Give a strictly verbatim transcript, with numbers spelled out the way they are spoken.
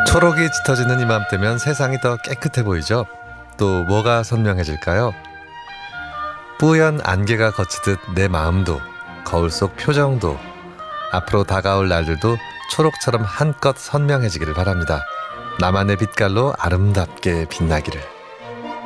초록이 짙어지는 이맘때면 세상이 더 깨끗해 보이죠? 또 뭐가 선명해질까요? 뿌연 안개가 거치듯 내 마음도, 거울 속 표정도, 앞으로 다가올 날들도 초록처럼 한껏 선명해지기를 바랍니다. 나만의 빛깔로 아름답게 빛나기를.